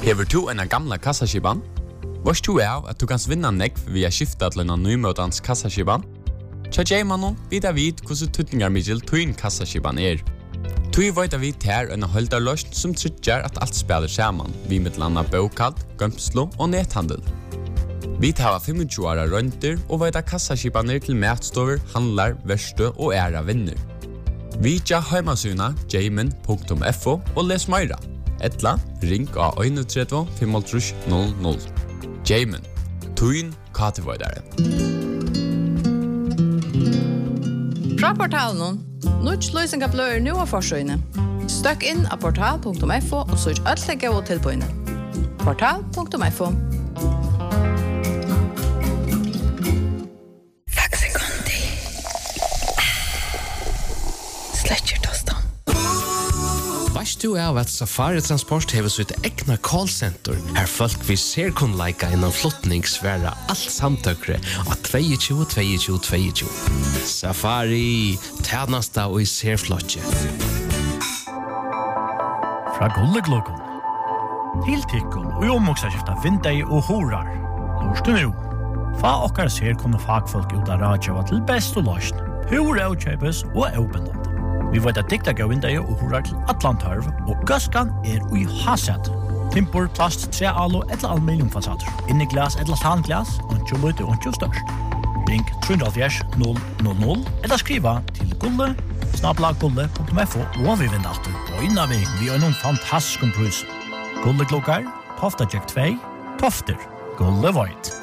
Hever du en gamla kassaskipan? Vars du at du kan vinna nekv via skifta til en nymøtans kassaskipan? Tja Jaymanon vidar vid hvordan tutningarmiddel tuin kassaskipan Tui veit vi ter en holdarløst som tryggjar at alt spiller saman, vi med landa bokald, gømslo og nethandel. Vi tar 25 åra rønter og veit kassaskipaner til matstover, handlar, verste og æra vinner. Vi tja heimasuna jayman.fo og les meira. Etla, ring av 31 500 00. Jayman, tuin katevoidare. Fra portalen, Nuts løysinga blør nu av forsøyne. Støkk inn av portal.fo og søk alle gode tilbøyne. Portal.fo Vast du av at Safari Transport hever sitt egna callcenter, her folk vi ser kun leika innan flottningsværa alt samtøkre av 22 22 22. Safari, tjenesta og i ser flotje. Fra Gulleglokken. Til tikkun og omoksaskifta vindei og horar. Lorstu nu. Fa okkar ser kunne fagfolk ut av radjava til best og løsn. Hur avkjøpes og avbindende. Vi vet at dikta gav vindei og horar til Atlantarv, og gaskan ui haset. Timpor, plast, tre alo, etla aluminiumfasader. Inni glas, etla tanglas, ontjo lute, ontjo størst. Ring 370 000, eller skriva til gulle@gulle.fo, og vi vinner alltid på inna vi har noen fantastisk prus. Gulle klokkar, Tofta Jack 2, Tofter, Gulle Void.